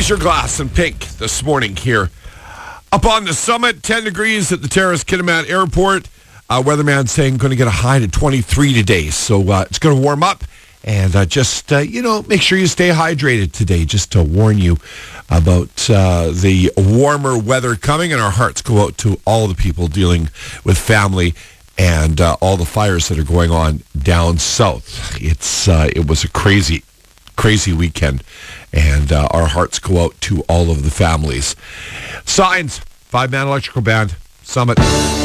Raise your glass in pink this morning here. Up on the summit, 10 degrees at the Terrace Kitimat Airport. Weatherman saying going to get a high to 23 today. So it's going to warm up. And just, make sure you stay hydrated today, just to warn you about the warmer weather coming. And our hearts go out to all the people dealing with family and all the fires that are going on down south. It was a crazy weekend. And our hearts go out to all of the families. Signs, 5-man electrical band, Summit.